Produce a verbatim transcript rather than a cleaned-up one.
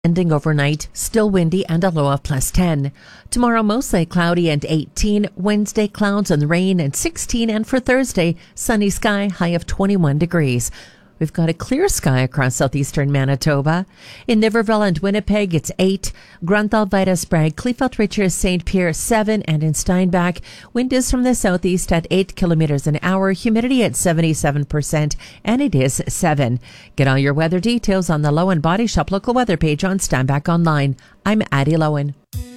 Ending overnight, still windy and a low of plus ten. Tomorrow, mostly cloudy and eighteen. Wednesday, clouds and rain and sixteen. And for Thursday, sunny sky, high of twenty-one degrees. We've got a clear sky across southeastern Manitoba. In Niverville and Winnipeg, it's eight. Grunthal, Vitus-Bragg, Kleefeld, Richards, Saint Pierre, seven. And in Steinbach, wind is from the southeast at eight kilometers an hour. Humidity at seventy-seven percent. And it is seven. Get all your weather details on the Lowen Body Shop local weather page on Steinbach Online. I'm Addie Lowen.